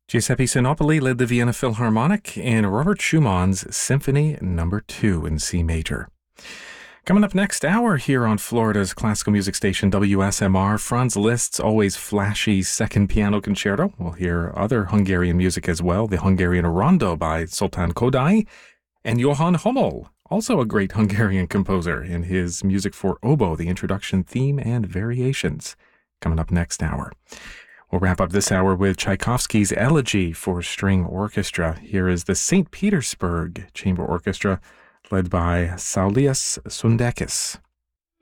Giuseppe Sinopoli led the Vienna Philharmonic in Robert Schumann's Symphony No. 2 in C major. Coming up next hour here on Florida's classical music station WSMR, Franz Liszt's always flashy second piano concerto. We'll hear other Hungarian music as well, the Hungarian Rondo by Sultan Kodály, and Johann Hummel, also a great Hungarian composer, in his music for oboe, the introduction theme and variations. Coming up next hour. We'll wrap up this hour with Tchaikovsky's Elegy for String Orchestra. Here is the St. Petersburg Chamber Orchestra, led by Saulius Sundakis.